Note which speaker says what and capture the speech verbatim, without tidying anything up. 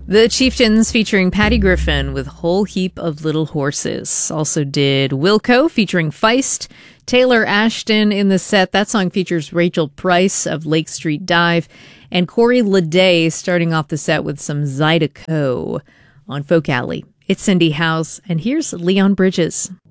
Speaker 1: The Chieftains featuring Patty Griffin with Whole Heap of Little Horses. Also did Wilco featuring Feist. Taylor Ashton in the set. That song features Rachel Price of Lake Street Dive. And Corey Leday starting off the set with some Zydeco on Folk Alley. It's Cindy House, and here's Leon Bridges.